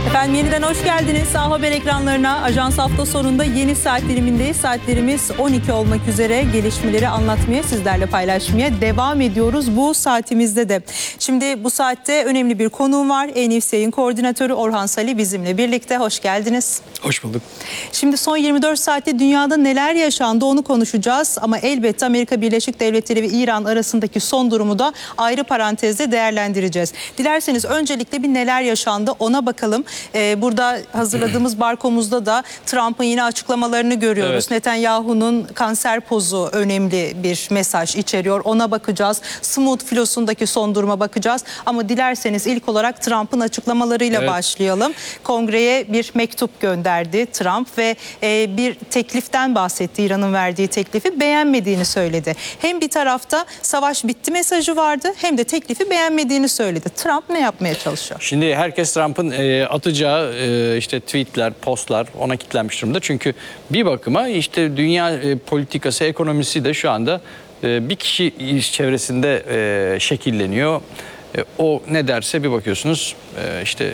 Efendim yeniden hoş geldiniz. A Haber ekranlarına. Ajans hafta sonunda yeni saat dilimindeyiz. Saatlerimiz 12 olmak üzere gelişmeleri anlatmaya, sizlerle paylaşmaya devam ediyoruz bu saatimizde de. Şimdi bu saatte önemli bir konuğum var. E-News Yayın Koordinatörü Orhan Sali bizimle birlikte. Hoş geldiniz. Hoş bulduk. Şimdi son 24 saatte dünyada neler yaşandı onu konuşacağız. Ama elbette Amerika Birleşik Devletleri ve İran arasındaki son durumu da ayrı parantezde değerlendireceğiz. Dilerseniz öncelikle bir neler yaşandı ona bakalım. Burada hazırladığımız barkomuzda da Trump'ın yine açıklamalarını görüyoruz. Evet. Netanyahu'nun kanser pozu önemli bir mesaj içeriyor. Ona bakacağız. Smooth filosundaki son duruma bakacağız. Ama dilerseniz ilk olarak Trump'ın açıklamalarıyla başlayalım. Kongreye bir mektup gönderdi Trump ve bir tekliften bahsetti. İran'ın verdiği teklifi beğenmediğini söyledi. Hem bir tarafta savaş bitti mesajı vardı, hem de teklifi beğenmediğini söyledi. Trump ne yapmaya çalışıyor? Şimdi herkes Trump'ın atacağı işte tweetler, postlar ona kilitlenmiş durumda. Çünkü bir bakıma işte dünya politikası, ekonomisi de şu anda bir kişi çevresinde şekilleniyor. O ne derse bir bakıyorsunuz işte